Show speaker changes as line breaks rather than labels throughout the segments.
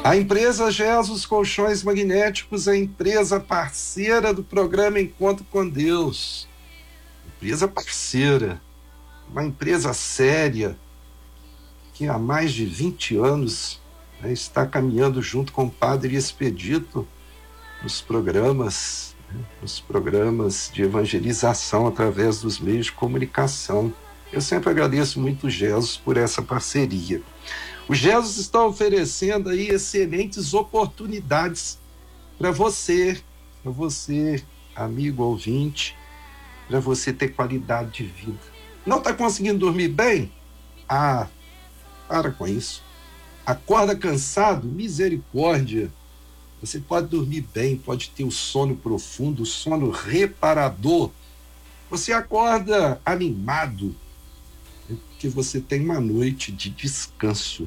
A empresa Jesus Colchões Magnéticos é a empresa parceira do programa Encontro com Deus. Empresa parceira, uma empresa séria, que há mais de 20 anos está caminhando junto com o Padre Expedito nos programas de evangelização através dos meios de comunicação. Eu sempre agradeço muito o Jesus por essa parceria. O Jesus está oferecendo aí excelentes oportunidades para você, amigo ouvinte, para você ter qualidade de vida. Não está conseguindo dormir bem? Para com isso. Acorda cansado? Misericórdia. Você pode dormir bem, pode ter o sono profundo, o sono reparador. Você acorda animado, porque você tem uma noite de descanso.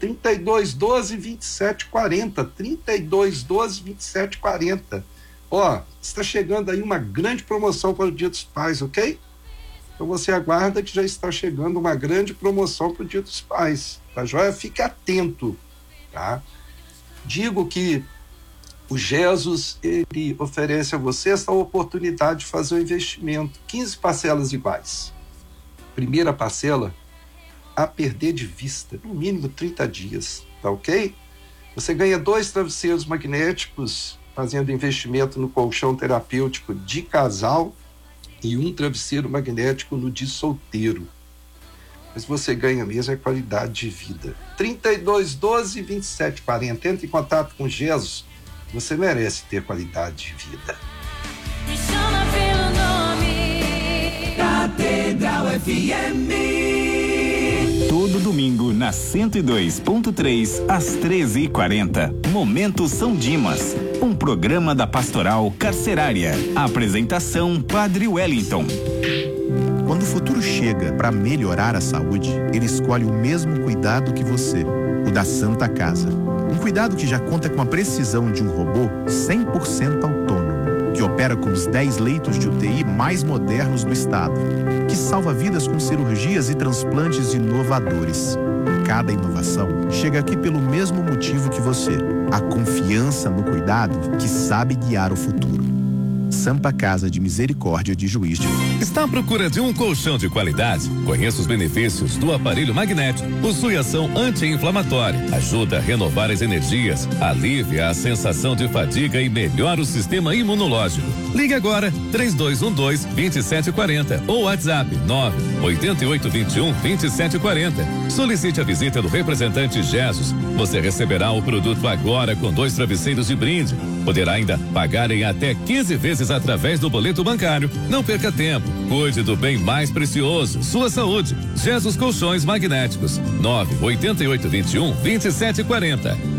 3212-2740, 3212-2740. Está chegando aí uma grande promoção para o Dia dos Pais, ok? Então você aguarda que já está chegando uma grande promoção para o Dia dos Pais, tá joia? Fique atento, tá? Digo que o Jesus, ele oferece a você essa oportunidade de fazer um investimento, 15 parcelas iguais. Primeira parcela, a perder de vista, no mínimo 30 dias, tá ok? Você ganha 2 travesseiros magnéticos, fazendo investimento no colchão terapêutico de casal e 1 travesseiro magnético no de solteiro. Mas você ganha mesmo a qualidade de vida. 3212-2740. Entre em contato com Jesus. Você merece ter qualidade de vida.
Me chama pelo nome. Catedral FM.
Todo domingo na 102.3 às 13h40. Momento São Dimas, um programa da Pastoral Carcerária. Apresentação Padre Wellington.
Quando o futuro chega para melhorar a saúde, ele escolhe o mesmo cuidado que você, o da Santa Casa. Um cuidado que já conta com a precisão de um robô 100% autônomo, que opera com os 10 leitos de UTI mais modernos do estado, que salva vidas com cirurgias e transplantes inovadores. Cada inovação chega aqui pelo mesmo motivo que você, a confiança no cuidado que sabe guiar o futuro. Santa Casa de Misericórdia de Juiz de Fora.
Está à procura de um colchão de qualidade? Conheça os benefícios do aparelho magnético. Possui ação anti-inflamatória, ajuda a renovar as energias, alivia a sensação de fadiga e melhora o sistema imunológico. Ligue agora 3212-2740 ou WhatsApp 98821-2740. Solicite a visita do representante Jesus. Você receberá o produto agora com 2 travesseiros de brinde. Poderá ainda pagar em até 15 vezes através do boleto bancário. Não perca tempo. Cuide do bem mais precioso, sua saúde. Jesus Colchões Magnéticos. 98821-2740.